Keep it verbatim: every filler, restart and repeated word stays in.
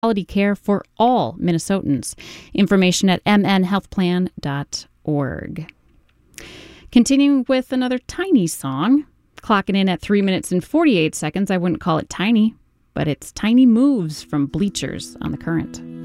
quality care for all Minnesotans. Information at m n health plan dot org. Continuing with another tiny song, clocking in at three minutes and forty-eight seconds. I wouldn't call it tiny, but it's Tiny Moves from Bleachers on The Current.